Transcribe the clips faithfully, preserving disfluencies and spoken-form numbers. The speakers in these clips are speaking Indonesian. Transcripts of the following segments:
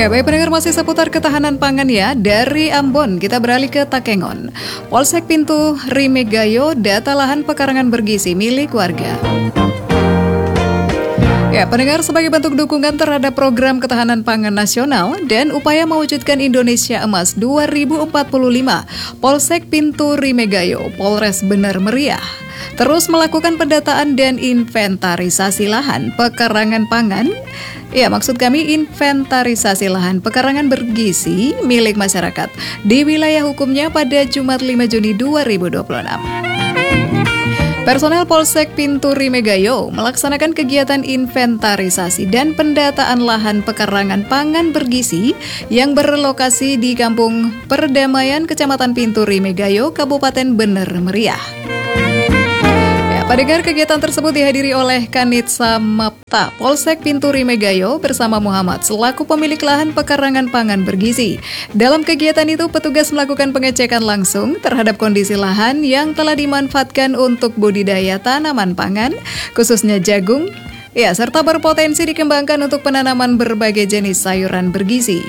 Ya, baik pendengar, masih seputar ketahanan pangan ya. Dari Ambon kita beralih ke Takengon. Polsek Pintu Rimegayo data lahan pekarangan bergizi milik warga. Ya, pendengar, sebagai bentuk dukungan terhadap program ketahanan pangan nasional dan upaya mewujudkan Indonesia Emas dua ribu empat puluh lima, Polsek Pintu Rimegayo, Polres Bener Meriah, terus melakukan pendataan dan inventarisasi lahan pekarangan pangan. Ya, maksud kami inventarisasi lahan pekarangan bergizi milik masyarakat di wilayah hukumnya pada Jumat lima Juni dua ribu dua puluh enam. Personel Polsek Pintu Rimegayo melaksanakan kegiatan inventarisasi dan pendataan lahan pekarangan pangan bergizi yang berlokasi di Kampung Perdamaian, Kecamatan Pintu Rimegayo, Kabupaten Bener Meriah. Pendengar, kegiatan tersebut dihadiri oleh Kanit Samapta Polsek Pintu Rimegayo bersama Muhammad selaku pemilik lahan pekarangan pangan bergizi. Dalam kegiatan itu, petugas melakukan pengecekan langsung terhadap kondisi lahan yang telah dimanfaatkan untuk budidaya tanaman pangan, khususnya jagung, ya, serta berpotensi dikembangkan untuk penanaman berbagai jenis sayuran bergizi.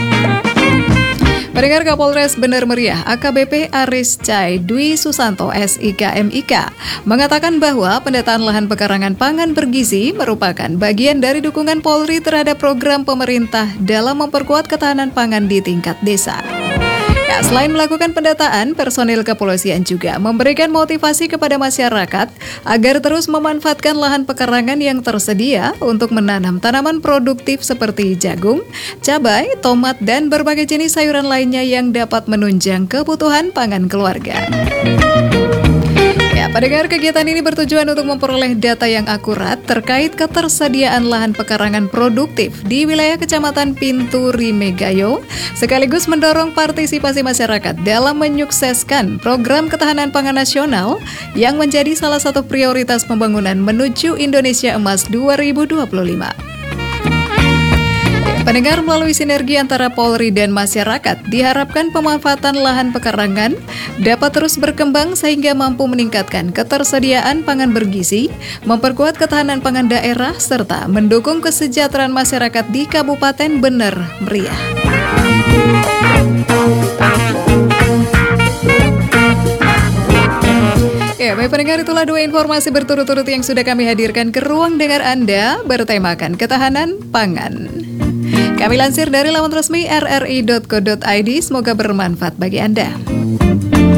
Pendengar, Kapolres Bener Meriah A K B P Aris Cai Dwi Susanto S I K M I K mengatakan bahwa pendataan lahan pekarangan pangan bergizi merupakan bagian dari dukungan Polri terhadap program pemerintah dalam memperkuat ketahanan pangan di tingkat desa. Ya, selain melakukan pendataan, personil kepolisian juga memberikan motivasi kepada masyarakat agar terus memanfaatkan lahan pekarangan yang tersedia untuk menanam tanaman produktif seperti jagung, cabai, tomat, dan berbagai jenis sayuran lainnya yang dapat menunjang kebutuhan pangan keluarga. Ya, pendengar, kegiatan ini bertujuan untuk memperoleh data yang akurat terkait ketersediaan lahan pekarangan produktif di wilayah Kecamatan Pintu Rimegayo, sekaligus mendorong partisipasi masyarakat dalam menyukseskan program ketahanan pangan nasional yang menjadi salah satu prioritas pembangunan menuju Indonesia Emas dua ribu dua puluh lima. Pendengar, melalui sinergi antara Polri dan masyarakat, diharapkan pemanfaatan lahan pekarangan dapat terus berkembang sehingga mampu meningkatkan ketersediaan pangan bergizi, memperkuat ketahanan pangan daerah, serta mendukung kesejahteraan masyarakat di Kabupaten Bener Meriah. Ya, baik pendengar, itulah dua informasi berturut-turut yang sudah kami hadirkan ke ruang dengar Anda bertemakan ketahanan pangan. Kami lansir dari laman resmi r r i dot co dot i d. Semoga bermanfaat bagi Anda.